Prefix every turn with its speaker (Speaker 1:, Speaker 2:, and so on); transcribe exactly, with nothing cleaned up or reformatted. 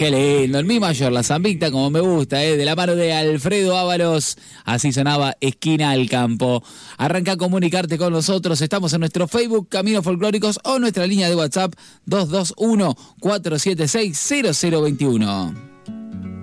Speaker 1: Qué lindo, el Mi Mayor, la zambita como me gusta, ¿eh? De la mano de Alfredo Ábalos, así sonaba Esquina al Campo. Arranca a comunicarte con nosotros, estamos en nuestro Facebook Caminos Folclóricos o nuestra línea de WhatsApp dos dos uno, cuatro siete seis, cero cero dos uno.